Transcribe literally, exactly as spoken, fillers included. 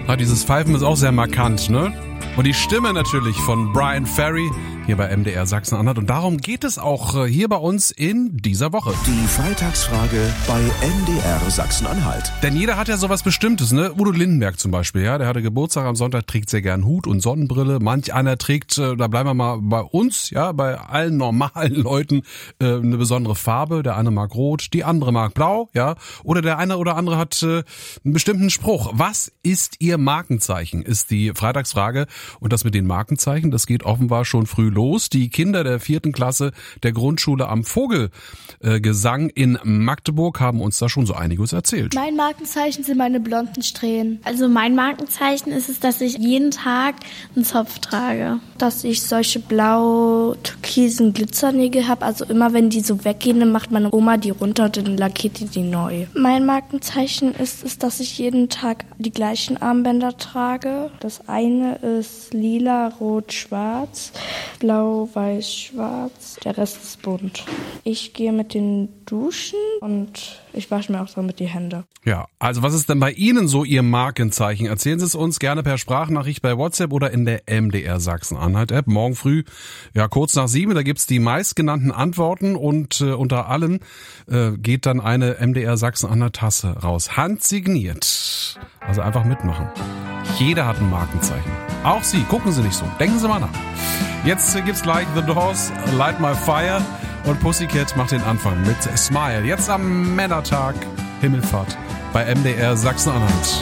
Ah, dieses Pfeifen ist auch sehr markant, ne? Und die Stimme natürlich von Bryan Ferry hier bei M D R Sachsen-Anhalt. Und darum geht es auch hier bei uns in dieser Woche. Die Freitagsfrage bei M D R Sachsen-Anhalt. Denn jeder hat ja sowas Bestimmtes, ne? Udo Lindenberg zum Beispiel, ja, der hatte Geburtstag am Sonntag, trägt sehr gern Hut und Sonnenbrille. Manch einer trägt, da bleiben wir mal bei uns, ja, bei allen normalen Leuten, äh, eine besondere Farbe. Der eine mag rot, die andere mag blau, ja. Oder der eine oder andere hat äh, einen bestimmten Spruch. Was ist Ihr Markenzeichen, ist die Freitagsfrage. Und das mit den Markenzeichen, das geht offenbar schon früh los. Die Kinder der vierten Klasse der Grundschule am Vogelgesang in Magdeburg haben uns da schon so einiges erzählt. Mein Markenzeichen sind meine blonden Strähnen. Also mein Markenzeichen ist es, dass ich jeden Tag einen Zopf trage. Dass ich solche blau-türkisen Glitzernägel habe. Also immer wenn die so weggehen, dann macht meine Oma die runter und dann lackiert die die neu. Mein Markenzeichen ist es, dass ich jeden Tag die gleichen Armbänder trage. Das eine ist lila, rot, schwarz, blau, weiß, schwarz. Der Rest ist bunt. Ich gehe mit den Duschen und ich wasche mir auch damit die Hände. Ja, also was ist denn bei Ihnen so Ihr Markenzeichen? Erzählen Sie es uns gerne per Sprachnachricht bei WhatsApp oder in der M D R Sachsen-Anhalt-App. Morgen früh, ja kurz nach sieben, da gibt's die meistgenannten Antworten und äh, unter allen äh, geht dann eine M D R Sachsen-Anhalt-Tasse raus. Handsigniert. Also einfach mitmachen. Jeder hat ein Markenzeichen. Auch Sie, gucken Sie nicht so. Denken Sie mal nach. Jetzt gibt's gleich The Doors, Light My Fire und Pussycat macht den Anfang mit Smile. Jetzt am Männertag, Himmelfahrt bei M D R Sachsen-Anhalt.